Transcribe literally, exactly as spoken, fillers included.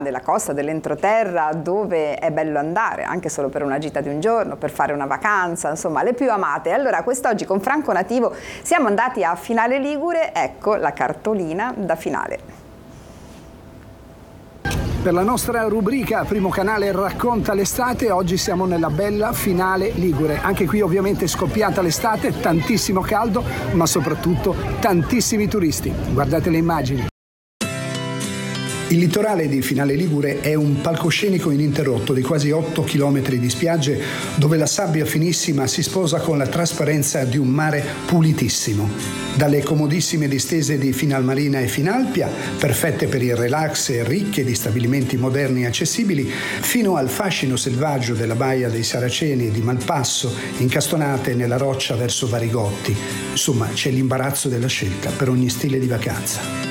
della costa, dell'entroterra, dove è bello andare, anche solo per una gita di un giorno, per fare una vacanza, insomma, le più amate. Allora, quest'oggi con Franco Nativo siamo andati a Finale Ligure, ecco la cartolina da Finale. Per la nostra rubrica Primo Canale racconta l'estate, oggi siamo nella bella Finale Ligure. Anche qui ovviamente è scoppiata l'estate, tantissimo caldo, ma soprattutto tantissimi turisti. Guardate le immagini. Il litorale di Finale Ligure è un palcoscenico ininterrotto di quasi otto chilometri di spiagge dove la sabbia finissima si sposa con la trasparenza di un mare pulitissimo. Dalle comodissime distese di Finalmarina e Finalpia, perfette per il relax e ricche di stabilimenti moderni e accessibili, fino al fascino selvaggio della baia dei Saraceni e di Malpasso, incastonate nella roccia verso Varigotti. Insomma, c'è l'imbarazzo della scelta per ogni stile di vacanza.